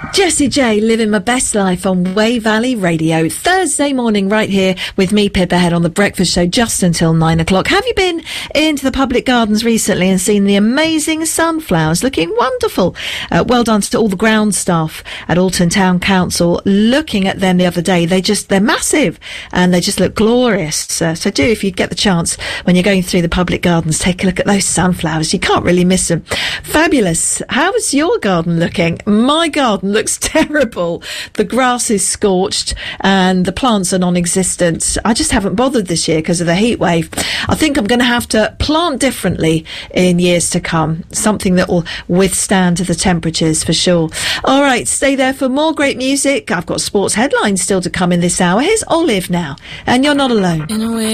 Jessie J, living my best life on Way Valley Radio. Thursday morning right here with me, Pip, ahead on The Breakfast Show just until 9 o'clock. Have you been into the public gardens recently and seen the amazing sunflowers looking wonderful? Well done to all the ground staff at Alton Town Council. Looking at them the other day, they're massive and they just look glorious. So do, if you get the chance when you're going through the public gardens, take a look at those sunflowers. You can't really miss them. Fabulous. How's your garden looking? My garden looks terrible. The grass is scorched and the plants are non-existent. I just haven't bothered this year because of the heat wave. I think I'm going to have to plant differently in years to come. Something that will withstand the temperatures for sure. All right, stay there for more great music. I've got sports headlines still to come in this hour. Here's Olive now, and You're Not Alone. In a way.